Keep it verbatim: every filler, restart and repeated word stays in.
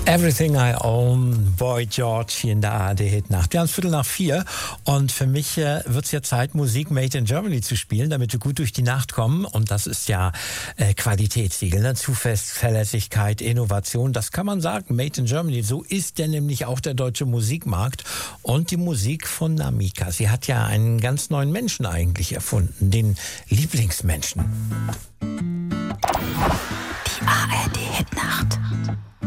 Everything I Own, Boy George hier in der A R D-Hitnacht. Wir haben es Viertel nach vier und für mich äh, wird es ja Zeit, Musik Made in Germany zu spielen, damit wir gut durch die Nacht kommen. Und das ist ja äh, Qualitätssiegel, ne? Zuverlässigkeit, Innovation, das kann man sagen, Made in Germany. So ist denn nämlich auch der deutsche Musikmarkt und die Musik von Namika. Sie hat ja einen ganz neuen Menschen eigentlich erfunden, den Lieblingsmenschen.